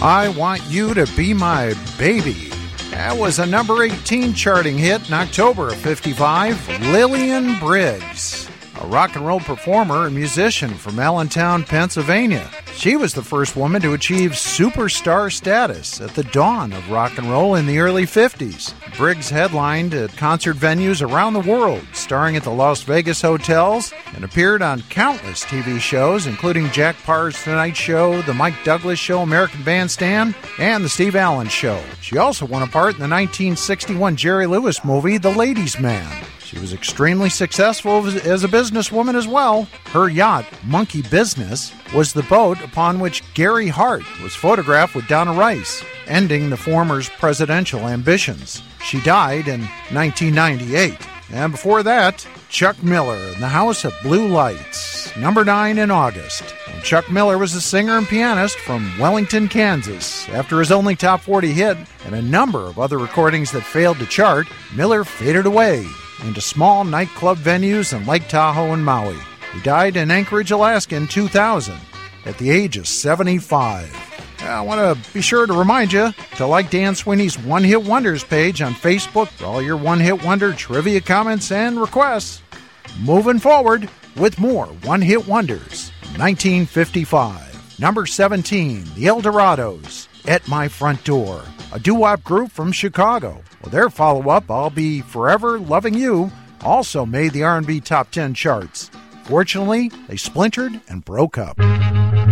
I Want You to Be My Baby. That was a number 18 charting hit in October of '55. Lillian Briggs, a rock and roll performer and musician from Allentown, Pennsylvania. She was the first woman to achieve superstar status at the dawn of rock and roll in the early 50s. Briggs headlined at concert venues around the world, starring at the Las Vegas hotels, and appeared on countless TV shows, including Jack Parr's Tonight Show, The Mike Douglas Show, American Bandstand, and The Steve Allen Show. She also won a part in the 1961 Jerry Lewis movie, The Ladies' Man. She was extremely successful as a businesswoman as well. Her yacht, Monkey Business, was the boat upon which Gary Hart was photographed with Donna Rice, ending the former's presidential ambitions. She died in 1998. And before that, Chuck Miller in the House of Blue Lights, number 9 in August. And Chuck Miller was a singer and pianist from Wellington, Kansas. After his only top 40 hit and a number of other recordings that failed to chart, Miller faded away into small nightclub venues in Lake Tahoe and Maui. He died in Anchorage, Alaska in 2000 at the age of 75. I want to be sure to remind you to like Dan Sweeney's One Hit Wonders page on Facebook for all your One Hit Wonder trivia comments and requests. Moving forward with more One Hit Wonders. 1955. Number 17, The Eldorados, At My Front Door, a doo-wop group from Chicago. Well, their follow-up, I'll Be Forever Loving You, also made the R&B Top 10 charts. Fortunately, they splintered and broke up.